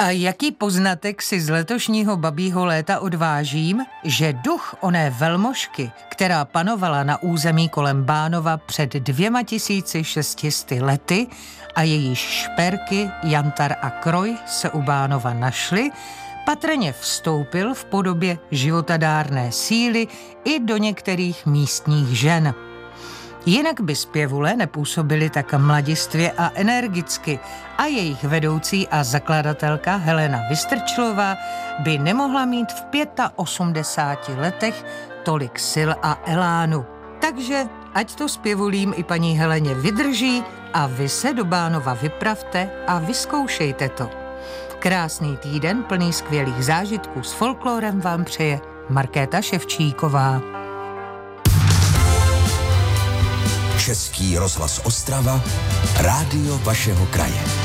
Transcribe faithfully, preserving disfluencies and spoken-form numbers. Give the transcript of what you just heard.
A jaký poznatek si z letošního babího léta odvážím? Že duch oné velmožky, která panovala na území kolem Bánova před dvěma tisíci šestisty lety a jejíž šperky, jantar a kroj se u Bánova našly, patrně vstoupil v podobě životadárné síly i do některých místních žen. Jinak by zpěvule nepůsobily tak mladistvě a energicky a jejich vedoucí a zakladatelka Helena Vystrčilová by nemohla mít v osmdesáti pěti letech tolik sil a elánu. Takže ať to zpěvulím i paní Heleně vydrží a vy se do Bánova vypravte a vyzkoušejte to. Krásný týden plný skvělých zážitků s folklórem vám přeje Markéta Ševčíková. Český rozhlas Ostrava, rádio vašeho kraje.